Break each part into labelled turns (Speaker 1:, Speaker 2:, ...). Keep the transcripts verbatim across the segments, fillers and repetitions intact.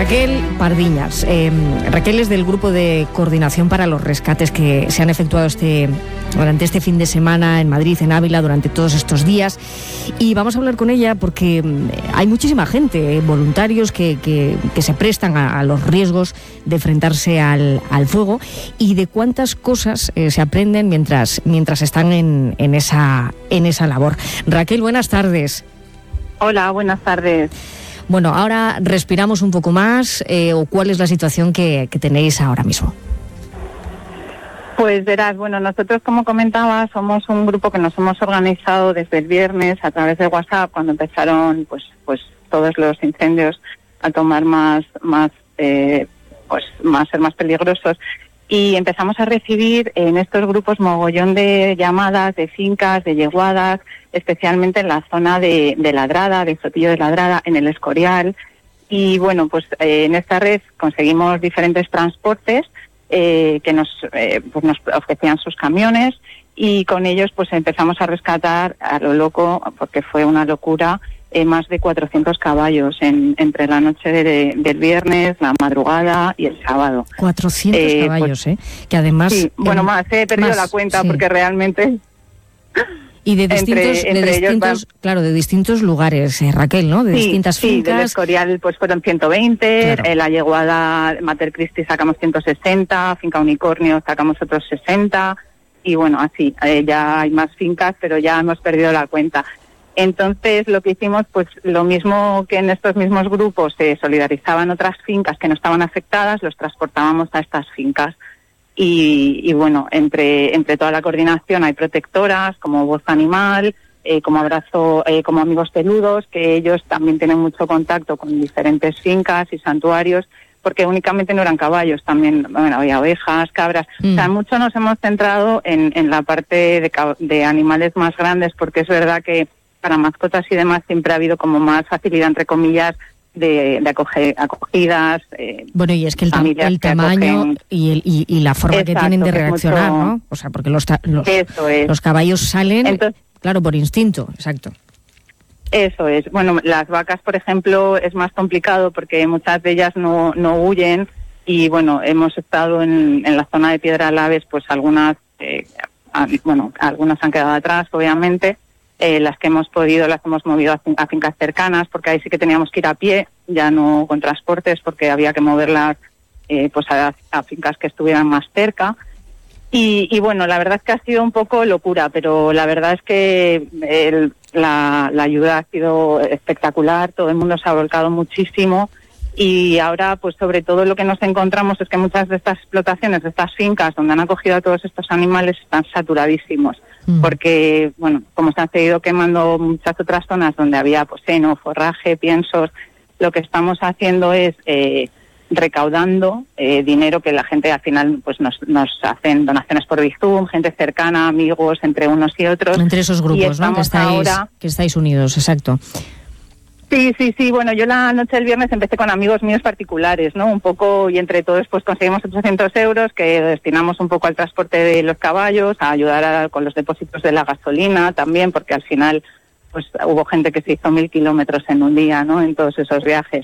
Speaker 1: Raquel Pardiñas. Eh, Raquel es del grupo de coordinación para los rescates que se han efectuado este, durante este fin de semana en Madrid, en Ávila, durante todos estos días. Y vamos a hablar con ella porque hay muchísima gente, eh, voluntarios que, que, que se prestan a, a los riesgos de enfrentarse al, al fuego y de cuántas cosas eh, se aprenden mientras, mientras están en, en, esa, en esa labor. Raquel, buenas tardes.
Speaker 2: Hola, buenas tardes.
Speaker 1: Bueno, ahora respiramos un poco más, eh, o cuál es la situación que, que tenéis ahora mismo.
Speaker 2: Pues verás, bueno, nosotros, como comentaba, somos un grupo que nos hemos organizado desde el viernes a través de WhatsApp, cuando empezaron pues pues todos los incendios a tomar más más eh, pues más ser más peligrosos, y empezamos a recibir en estos grupos mogollón de llamadas de fincas, de yeguadas, especialmente en la zona de, de Ladrada, de Sotillo de Ladrada, en el Escorial. Y bueno, pues eh, en esta red conseguimos diferentes transportes eh, que nos, eh, pues nos ofrecían sus camiones, y con ellos pues empezamos a rescatar a lo loco, porque fue una locura, eh, más de cuatrocientos caballos en, entre la noche de, de, del viernes, la madrugada y el sábado.
Speaker 1: cuatrocientos eh, caballos, pues, ¿eh? Que además...
Speaker 2: Sí, bueno,
Speaker 1: en,
Speaker 2: más, he perdido
Speaker 1: más,
Speaker 2: la cuenta,
Speaker 1: sí.
Speaker 2: Porque realmente...
Speaker 1: Y de distintos,
Speaker 2: entre,
Speaker 1: de
Speaker 2: entre
Speaker 1: distintos,
Speaker 2: van...
Speaker 1: claro, de distintos lugares, eh, Raquel, ¿no? De
Speaker 2: sí,
Speaker 1: distintas
Speaker 2: sí,
Speaker 1: fincas.
Speaker 2: Sí, del Escorial pues fueron ciento veinte, claro. En la yeguada Mater Christi sacamos ciento sesenta, Finca Unicornio sacamos otros sesenta, y bueno, así, eh, ya hay más fincas, pero ya hemos perdido la cuenta. Entonces, lo que hicimos, pues lo mismo que en estos mismos grupos se solidarizaban otras fincas que no estaban afectadas, los transportábamos a estas fincas. Y, y bueno, entre entre toda la coordinación hay protectoras como Voz Animal, eh, como Abrazo, eh, como Amigos Peludos, que ellos también tienen mucho contacto con diferentes fincas y santuarios, porque únicamente no eran caballos, también bueno, había ovejas, cabras. Mm. O sea, mucho nos hemos centrado en, en la parte de, de animales más grandes, porque es verdad que para mascotas y demás siempre ha habido como más facilidad, entre comillas, de, de acoger, acogidas. Eh,
Speaker 1: bueno, y es que el, tam- el tamaño y, el, y, y la forma Exacto, que tienen de reaccionar, mucho... ¿no? O sea, porque los, ta- los, los caballos salen, Entonces, claro, por instinto, exacto.
Speaker 2: Eso es. Bueno, las vacas, por ejemplo, es más complicado porque muchas de ellas no, no huyen, y bueno, hemos estado en, en la zona de Piedra Laves, pues algunas, eh, a, bueno, algunas han quedado atrás, obviamente. Eh, las que hemos podido las hemos movido a, fin- a fincas cercanas, porque ahí sí que teníamos que ir a pie, ya no con transportes, porque había que moverlas eh, pues a, a fincas que estuvieran más cerca. Y, y bueno, la verdad es que ha sido un poco locura, pero la verdad es que el, la, la ayuda ha sido espectacular, todo el mundo se ha volcado muchísimo, y ahora pues sobre todo lo que nos encontramos es que muchas de estas explotaciones, de estas fincas donde han acogido a todos estos animales, están saturadísimos. Porque, bueno, como se han seguido quemando muchas otras zonas donde había pues heno, forraje, piensos, lo que estamos haciendo es eh, recaudando eh, dinero que la gente al final pues nos, nos hacen donaciones por Bizum, gente cercana, amigos, entre unos y otros.
Speaker 1: Entre esos grupos, ¿no? Que estáis, ahora... que estáis unidos, exacto.
Speaker 2: Sí, sí, sí. Bueno, yo la noche del viernes empecé con amigos míos particulares, ¿no? Un poco, y entre todos pues conseguimos ochocientos euros que destinamos un poco al transporte de los caballos, a ayudar a, con los depósitos de la gasolina también, porque al final pues hubo gente que se hizo mil kilómetros en un día, ¿no? En todos esos viajes.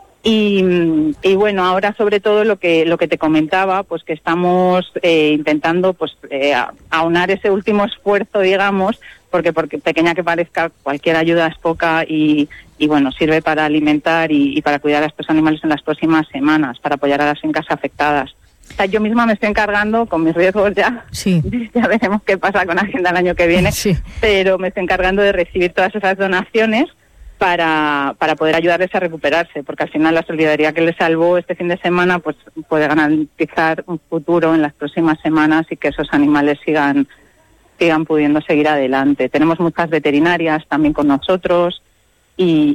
Speaker 2: Y, y bueno, ahora sobre todo lo que lo que te comentaba, pues que estamos eh, intentando pues eh, aunar ese último esfuerzo, digamos, porque porque pequeña que parezca, cualquier ayuda es poca, y, y bueno, sirve para alimentar y, y para cuidar a estos animales en las próximas semanas, para apoyar a las fincas afectadas. O sea, yo misma me estoy encargando, con mis riesgos ya,
Speaker 1: sí.
Speaker 2: ya veremos qué pasa con Hacienda el año que viene,
Speaker 1: sí.
Speaker 2: pero me estoy encargando de recibir todas esas donaciones para para poder ayudarles a recuperarse, porque al final la solidaridad que les salvó este fin de semana pues puede garantizar un futuro en las próximas semanas, y que esos animales sigan sigan pudiendo seguir adelante. Tenemos muchas veterinarias también con nosotros, y,